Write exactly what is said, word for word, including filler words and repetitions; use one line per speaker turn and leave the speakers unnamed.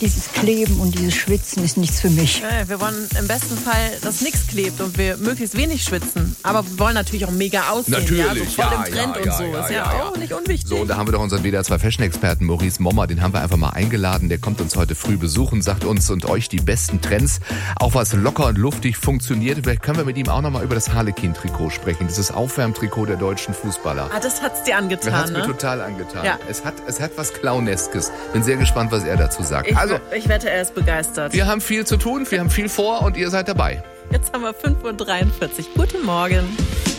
Dieses Kleben und dieses Schwitzen ist nichts für mich.
Ja, wir wollen im besten Fall, dass nichts klebt und wir möglichst wenig schwitzen. Aber wir wollen natürlich auch mega aussehen.
Natürlich,
ja, so voll
ja,
im Trend
ja,
und
ja,
so.
ja,
ist ja,
ja, ja.
auch nicht unwichtig.
So, und da haben wir doch unseren W D R zwei Fashion-Experten Maurice Mommer, den haben wir einfach mal eingeladen. Der kommt uns heute früh besuchen, sagt uns und euch die besten Trends, auch was locker und luftig funktioniert. Vielleicht können wir mit ihm auch nochmal über das Harlequin-Trikot sprechen, dieses Aufwärmtrikot der deutschen Fußballer.
Ah, das hat's dir angetan,
Das hat's
ne?
mir total angetan.
Ja.
Es hat, es hat was Clowneskes. Bin sehr gespannt, was er dazu sagt.
Ich,
Also,
ich wette, er ist begeistert.
wir haben viel zu tun, wir haben viel vor und ihr seid dabei.
Jetzt haben wir fünf Uhr dreiundvierzig. Guten Morgen.